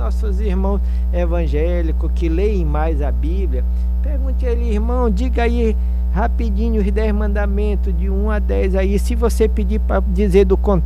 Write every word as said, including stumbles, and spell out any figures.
nossos irmãos evangélicos que leem mais a Bíblia, pergunte a ele: irmão, diga aí rapidinho os dez mandamentos de um a dez aí. Se você pedir para dizer do contrário,